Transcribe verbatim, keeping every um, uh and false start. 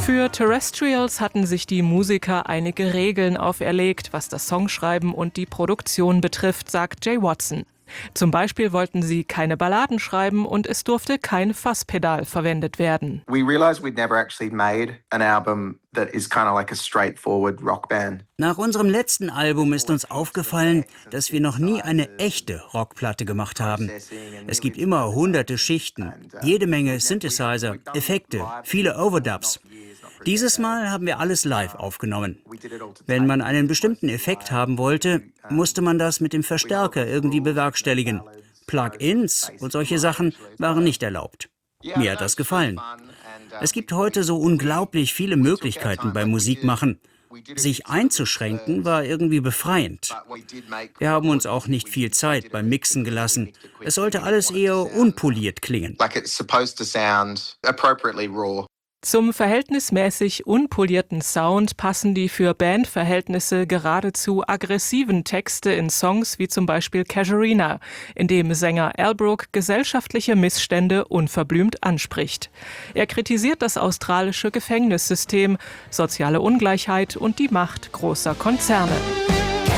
Für Terrestrials hatten sich die Musiker einige Regeln auferlegt, was das Songschreiben und die Produktion betrifft, sagt Jay Watson. Zum Beispiel wollten sie keine Balladen schreiben und es durfte kein Fasspedal verwendet werden. We realized we'd never actually made an album that is kind of like a straightforward rock band. Nach unserem letzten Album ist uns aufgefallen, dass wir noch nie eine echte Rockplatte gemacht haben. Es gibt immer hunderte Schichten, jede Menge Synthesizer, Effekte, viele Overdubs. Dieses Mal haben wir alles live aufgenommen. Wenn man einen bestimmten Effekt haben wollte, musste man das mit dem Verstärker irgendwie bewerkstelligen. Plug-ins und solche Sachen waren nicht erlaubt. Mir hat das gefallen. Es gibt heute so unglaublich viele Möglichkeiten beim Musikmachen. Sich einzuschränken war irgendwie befreiend. Wir haben uns auch nicht viel Zeit beim Mixen gelassen. Es sollte alles eher unpoliert klingen. Zum verhältnismäßig unpolierten Sound passen die für Bandverhältnisse geradezu aggressiven Texte in Songs wie zum Beispiel Casuarina, in dem Sänger Al Brook gesellschaftliche Missstände unverblümt anspricht. Er kritisiert das australische Gefängnissystem, soziale Ungleichheit und die Macht großer Konzerne.